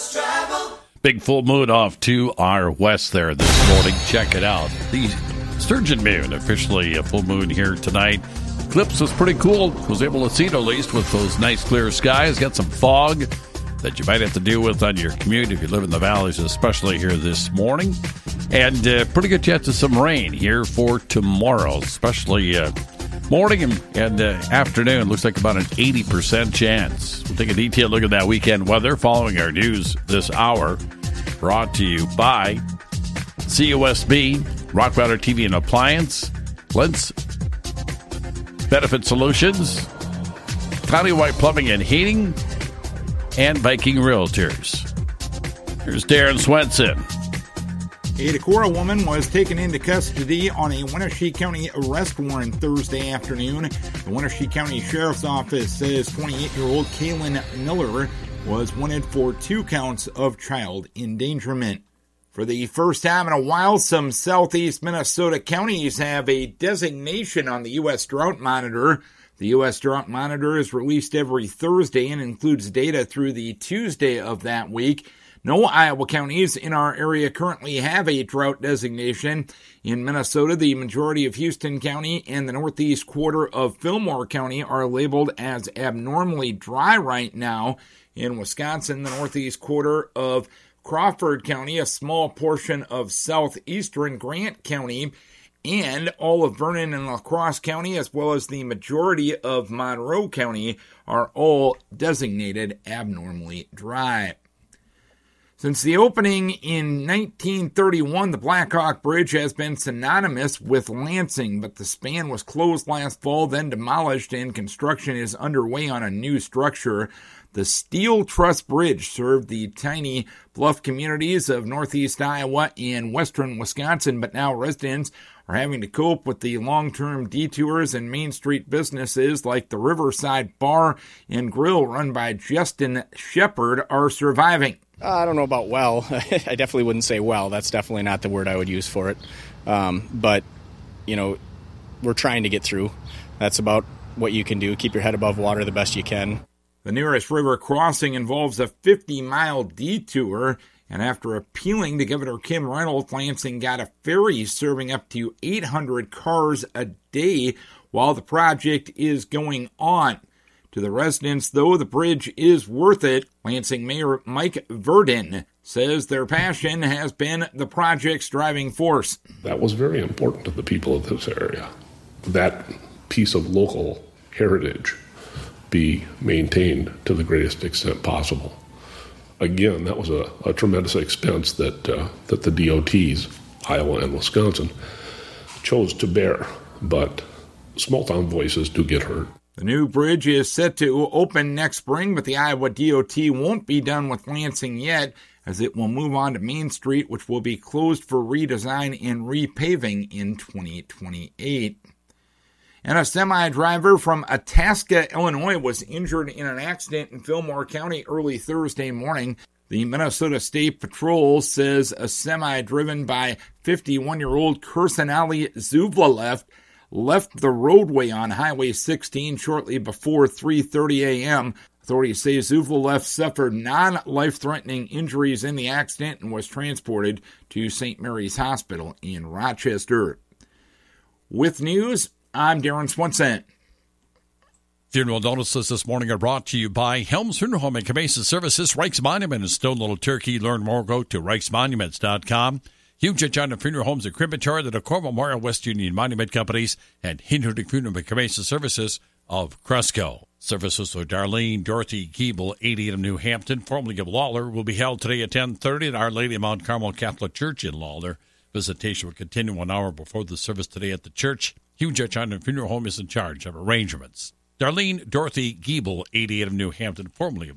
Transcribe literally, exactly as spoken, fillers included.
Big full moon off to our west there this morning. Check it out. The Sturgeon Moon, officially a full moon here tonight. Eclipse was pretty cool. Was able to see it at least with those nice clear skies. Got some fog that you might have to deal with on your commute if you live in the valleys, especially here this morning. And uh, pretty good chance of some rain here for tomorrow, especially uh, morning and, and uh, afternoon. Looks like about an eighty percent chance. We'll take a detailed look at that weekend weather following our news this hour. Brought to you by C U S B, Rockwater T V and Appliance, Lentz Benefit Solutions, Countywide Plumbing and Heating, and Viking Realtors. Here's Darren Swenson. A Decorah woman was taken into custody on a Wenatchee County arrest warrant Thursday afternoon. The Wenatchee County Sheriff's Office says twenty-eight-year-old Kaylin Miller was wanted for two counts of child endangerment. For the first time in a while, some southeast Minnesota counties have a designation on the U S Drought Monitor. The U S Drought Monitor is released every Thursday and includes data through the Tuesday of that week. No Iowa counties in our area currently have a drought designation. In Minnesota, the majority of Houston County and the northeast quarter of Fillmore County are labeled as abnormally dry right now. In Wisconsin, the northeast quarter of Crawford County, a small portion of southeastern Grant County, and all of Vernon and La Crosse County, as well as the majority of Monroe County, are all designated abnormally dry. Since the opening in nineteen thirty-one, the Blackhawk Bridge has been synonymous with Lansing, but the span was closed last fall, then demolished, and construction is underway on a new structure. The Steel Truss Bridge served the tiny bluff communities of northeast Iowa and western Wisconsin, but now residents are having to cope with the long-term detours and Main Street businesses like the Riverside Bar and Grill run by Justin Shepard are surviving. Uh, I don't know about well. I definitely wouldn't say well. That's definitely not the word I would use for it. Um, but, you know, we're trying to get through. That's about what you can do. Keep your head above water the best you can. The nearest river crossing involves a fifty-mile detour, and after appealing to Governor Kim Reynolds, Lansing got a ferry serving up to eight hundred cars a day while the project is going on. To the residents, though, the bridge is worth it. Lansing Mayor Mike Verdin says their passion has been the project's driving force. That was very important to the people of this area. That piece of local heritage be maintained to the greatest extent possible. Again, that was a, a tremendous expense that uh, that the D O Ts, Iowa and Wisconsin, chose to bear, but small town voices do get heard. The new bridge is set to open next spring, but the Iowa D O T won't be done with Lansing yet, as it will move on to Main Street, which will be closed for redesign and repaving in twenty twenty-eight. And a semi-driver from Itasca, Illinois, was injured in an accident in Fillmore County early Thursday morning. The Minnesota State Patrol says a semi driven by fifty-one-year-old Kursanali Zuvlalev left the roadway on Highway sixteen shortly before three thirty a.m. Authorities say Zuvlalev suffered non-life-threatening injuries in the accident and was transported to Saint Mary's Hospital in Rochester. With news, I'm Darren Swenson. Funeral notices this morning are brought to you by Helms Funeral Home and Cremation Services, Reichs Monument in Stone Little Turkey. Learn more, go to reichs monuments dot com. Huge at John Funeral Homes and Crematory, the Decor Memorial West Union Monument Companies, and Hinderdick Funeral and Cremation Services of Cresco. Services for Darlene Dorothy Keeble, eighty-eight of New Hampton, formerly of Lawler, will be held today at ten thirty at Our Lady of Mount Carmel Catholic Church in Lawler. Visitation will continue one hour before the service today at the church. Hugh China Funeral Home is in charge of arrangements. Darlene Dorothy Giebel, eighty-eight of New Hampton, formerly of